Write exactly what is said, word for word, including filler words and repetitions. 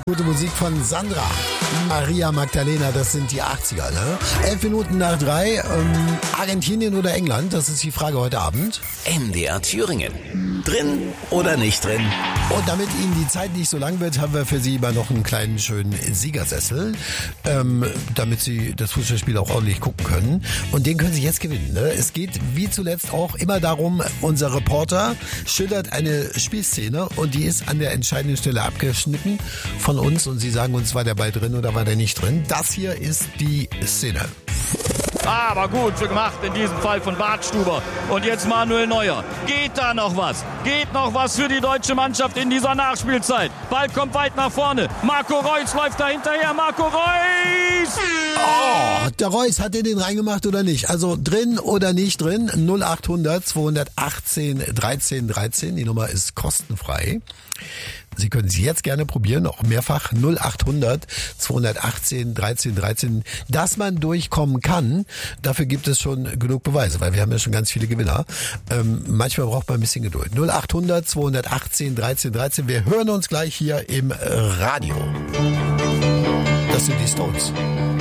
Gute Musik von Sandra. Maria Magdalena, das sind die achtziger, ne? Elf Minuten nach drei, ähm, Argentinien oder England, das ist die Frage heute Abend. M D R Thüringen. Drin oder nicht drin? Und damit Ihnen die Zeit nicht so lang wird, haben wir für Sie immer noch einen kleinen schönen Siegersessel, ähm, damit Sie das Fußballspiel auch ordentlich gucken können. Und den können Sie jetzt gewinnen, ne? Es geht wie zuletzt auch immer darum, unser Reporter schildert eine Spielszene und die ist an der entscheidenden Stelle abgeschnitten von uns und Sie sagen uns, war der Ball drin oder war der nicht drin. Das hier ist die Szene. Aber gut gemacht in diesem Fall von Bartstuber. Und jetzt Manuel Neuer. Geht da noch was? Geht noch was für die deutsche Mannschaft in dieser Nachspielzeit? Ball kommt weit nach vorne. Marco Reus läuft da hinterher. Marco Reus! Oh, der Reus, hat er den reingemacht oder nicht? Also drin oder nicht drin? null achthundert zweihundertachtzehn dreizehn dreizehn. Die Nummer ist kostenfrei. Sie können sie jetzt gerne probieren, auch mehrfach null achthundert zweihundertachtzehn dreizehn dreizehn. Dass man durchkommen kann, dafür gibt es schon genug Beweise, weil wir haben ja schon ganz viele Gewinner. Ähm, manchmal braucht man ein bisschen Geduld. null achthundert zweihundertachtzehn dreizehn dreizehn. Wir hören uns gleich hier im Radio. Das sind die Stones.